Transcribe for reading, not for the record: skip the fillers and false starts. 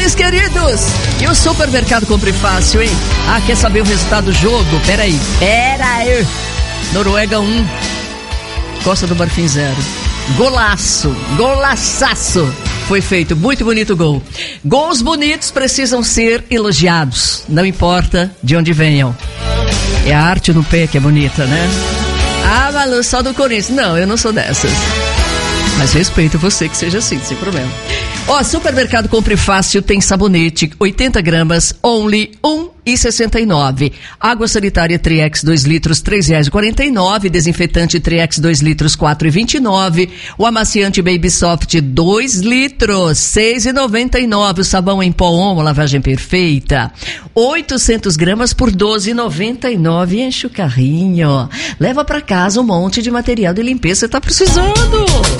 Ouvintes queridos, e o Supermercado Compre Fácil, hein? Ah, quer saber o resultado do jogo? Pera aí. Noruega 1, Costa do Marfim 0. Golaçaço foi feito, muito bonito o gol. Gols bonitos precisam ser elogiados, não importa de onde venham. É a arte no pé que é bonita, né? Ah, Malu, só do Corinthians. Não, eu não sou dessas. Mas respeito você que seja assim, sem problema. Ó, Supermercado Compre Fácil tem sabonete, 80 gramas, only R$1,69. Água sanitária Triex 2 litros, R$3,49. Desinfetante Triex 2 litros, R$4,29. O amaciante Baby Soft 2 litros, R$6,99. O sabão em pó Omo, lavagem perfeita, 800 gramas por R$12,99. Enche o carrinho. Leva pra casa um monte de material de limpeza, você tá precisando.